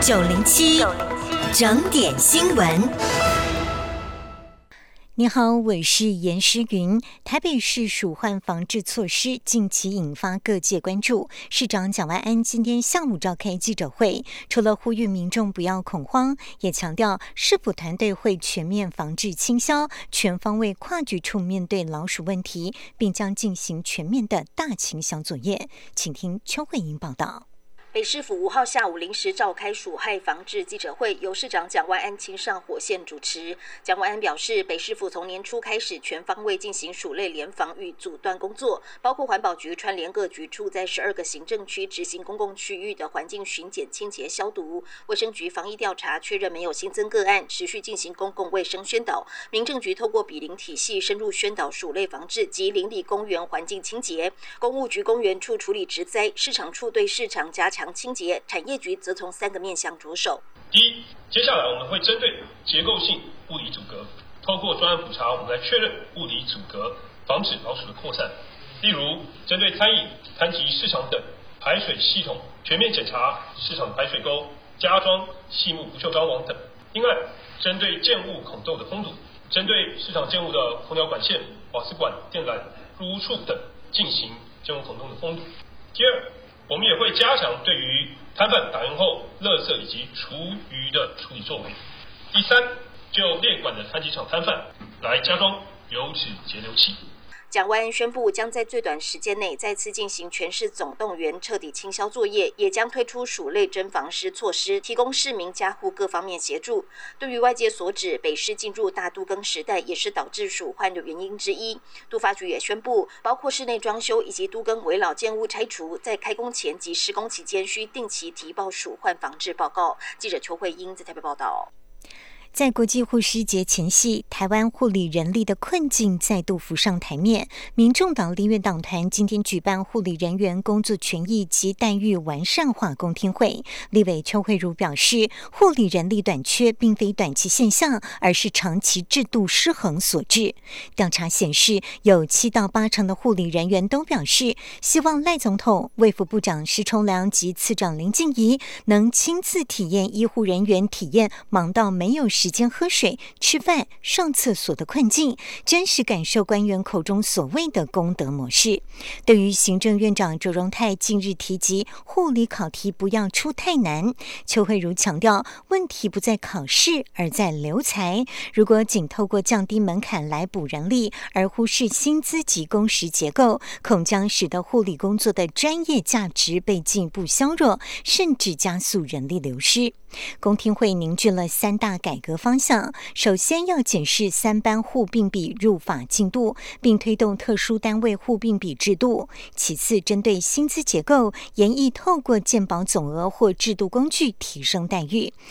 907整点新闻。你好，我是严诗云。台北市鼠患防治措施近期引发各界关注。市长蒋万安今天下午召开记者会，除了呼吁民众不要恐慌，也强调市府团队会全面防治倾销，全方位跨局处面对老鼠问题，并将进行全面的大倾销作业。请听邱慧莹报道。 北市府5号下午临时召开鼠害防治记者会，由市长蒋万安亲上火线主持。蒋万安表示，北市府从年初开始全方位进行鼠类联防与阻断工作，包括环保局串联各局处在12个行政区执行公共区域的环境巡检、清洁消毒；卫生局防疫调查确认没有新增个案，持续进行公共卫生宣导；民政局透过比邻体系深入宣导鼠类防治及邻里公园环境清洁；公务局公园处处理植栽；市场处对市场加强清洁，产业局则从3个面向着手。 第一，接下来我们会针对结构性物理阻隔，透过专案普查，我们来确认物理阻隔，防止老鼠的扩散。例如，针对餐饮、摊级、市场等排水系统全面检查市场排水沟、加装细木不锈钢网等。另外，针对建物孔洞的封堵，针对市场建物的空调管线、瓦斯管、电缆、入屋处等进行建物孔洞的封堵。第二，我们也会加强对于摊贩打烊后垃圾以及厨余的处理作为。第三，就列管的摊级场摊贩来加装油脂节流器。 蒋万安宣布，将在最短时间内再次进行全市总动员彻底清销作业，也将推出鼠类侦防师措施，提供市民家户各方面协助。对于外界所指北市进入大都更时代，也是导致鼠患的原因之一。都发局也宣布，包括室内装修以及都更危老建物拆除，在开工前及施工期间需定期提报鼠患防治报告。记者邱慧英在台北报道。 在国际护士节前夕，台湾护理人力的困境再度浮上台面。民众党立院党团今天举办护理人员工作权益及待遇完善化公听会，立委邱慧茹表示，护理人力短缺并非短期现象，而是长期制度失衡所致。调查显示，有7到8成的护理人员都表示，希望赖总统、卫福部长施崇良及次长林静怡能亲自体验医护人员体验忙到没有时间喝水、吃饭、上厕所的困境，真实感受官员口中所谓的公德模式。对于行政院长卓荣泰近日提及护理考题不要出太难，邱慧茹强调，问题不在考试，而在留才。如果仅透过降低门槛来补人力，而忽视薪资及工时结构，恐将使得护理工作的专业价值被进一步削弱，甚至加速人力流失。公听会凝聚了3大改革方向，首先要检视3班护病比入法进度，并推动特殊单位护病比制度；其次，针对薪资结构，研议透过健保总额或制度工具提升待遇；